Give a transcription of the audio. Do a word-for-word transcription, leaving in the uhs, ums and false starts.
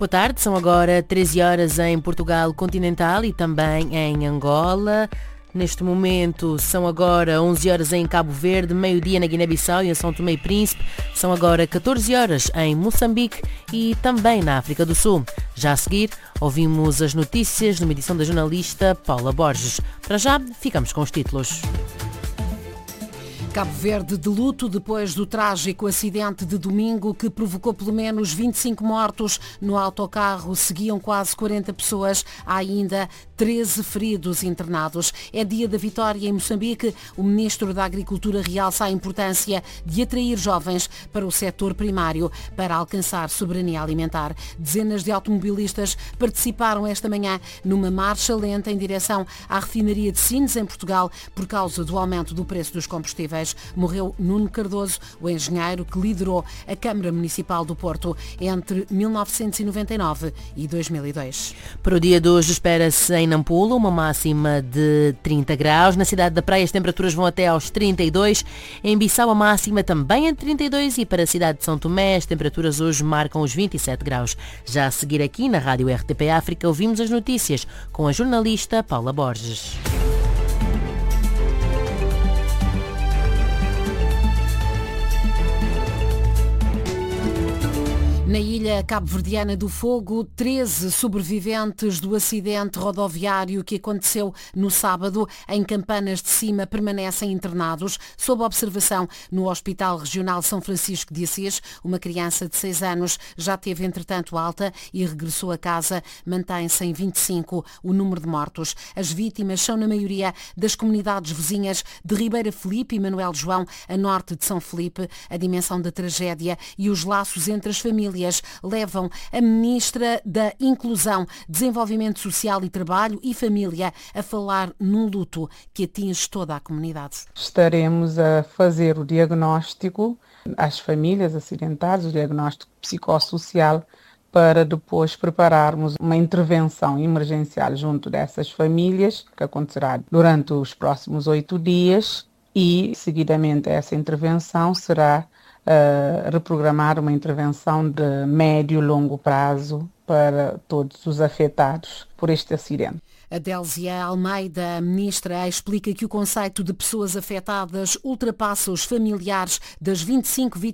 Boa tarde, são agora treze horas em Portugal continental e também em Angola. Neste momento são agora onze horas em Cabo Verde, meio-dia na Guiné-Bissau e em São Tomé e Príncipe. São agora catorze horas em Moçambique e também na África do Sul. Já a seguir, ouvimos as notícias numa edição da jornalista Paula Borges. Para já, ficamos com os títulos. Cabo Verde de luto depois do trágico acidente de domingo que provocou pelo menos vinte e cinco mortos. No autocarro seguiam quase quarenta pessoas, há ainda treze feridos internados. É dia da vitória em Moçambique. O Ministro da Agricultura realça a importância de atrair jovens para o setor primário para alcançar soberania alimentar. Dezenas de automobilistas participaram esta manhã numa marcha lenta em direção à refinaria de Sines, em Portugal, por causa do aumento do preço dos combustíveis. Morreu Nuno Cardoso, o engenheiro que liderou a Câmara Municipal do Porto entre mil novecentos e noventa e nove e dois mil e dois. Para o dia de hoje espera-se em Nampula uma máxima de trinta graus. Na cidade da Praia as temperaturas vão até aos trinta e dois. Em Bissau a máxima também em trinta e dois e para a cidade de São Tomé as temperaturas hoje marcam os vinte e sete graus. Já a seguir aqui na Rádio R T P África ouvimos as notícias com a jornalista Paula Borges. Na ilha cabo-verdiana do Fogo, treze sobreviventes do acidente rodoviário que aconteceu no sábado em Campanas de Cima permanecem internados sob observação no Hospital Regional São Francisco de Assis. Uma criança de seis anos já teve entretanto alta e regressou a casa. Mantém-se em vinte e cinco o número de mortos. As vítimas são na maioria das comunidades vizinhas de Ribeira Felipe e Manuel João, a norte de São Felipe. A dimensão da tragédia e os laços entre as famílias levam a Ministra da Inclusão, Desenvolvimento Social e Trabalho e Família a falar num luto que atinge toda a comunidade. Estaremos a fazer o diagnóstico às famílias acidentadas, o diagnóstico psicossocial, para depois prepararmos uma intervenção emergencial junto dessas famílias, que acontecerá durante os próximos oito dias e, seguidamente a essa intervenção, será Uh, reprogramar uma intervenção de médio e longo prazo para todos os afetados por este acidente. Adélzia Almeida, ministra, explica que o conceito de pessoas afetadas ultrapassa os familiares das vinte e cinco vítimas